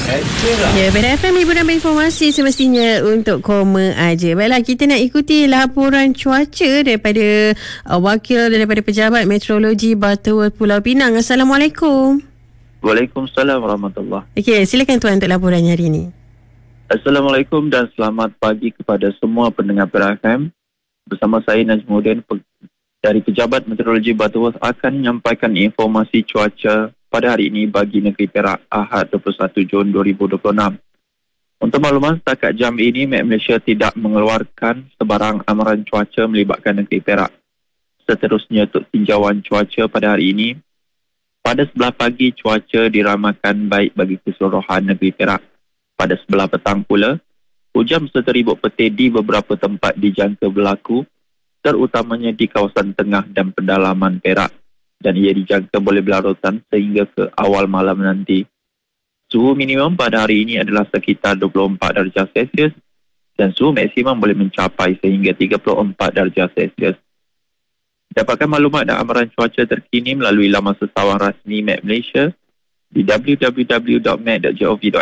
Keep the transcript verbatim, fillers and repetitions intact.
Ya, Berat F M ibu dan informasi semestinya untuk koma aja. Baiklah, kita nak ikuti laporan cuaca daripada uh, wakil daripada Pejabat Meteorologi Butterworth Pulau Pinang. Assalamualaikum. Waalaikumsalam warahmatullahi. Okey, silakan tuan untuk laporannya hari ini. Assalamualaikum dan selamat pagi kepada semua pendengar Berat F M. Bersama saya Najmuddin dari Pejabat Meteorologi Butterworth akan menyampaikan informasi cuaca pada hari ini bagi negeri Perak, Ahad dua puluh satu Jun dua ribu dua puluh enam. Untuk makluman, setakat jam ini Met Malaysia tidak mengeluarkan sebarang amaran cuaca melibatkan negeri Perak. Seterusnya untuk tinjauan cuaca pada hari ini, pada sebelah pagi cuaca diramakan baik bagi keseluruhan negeri Perak. Pada sebelah petang pula, hujan serta ribut petir di beberapa tempat dijangka berlaku, terutamanya di kawasan tengah dan pedalaman Perak, dan ia dijangka boleh berlarutan sehingga ke awal malam nanti. Suhu minimum pada hari ini adalah sekitar dua puluh empat darjah Celsius dan suhu maksimum boleh mencapai sehingga tiga puluh empat darjah Celsius. Dapatkan maklumat dan amaran cuaca terkini melalui laman sesawang rasmi Met Malaysia di w w w dot met dot gov dot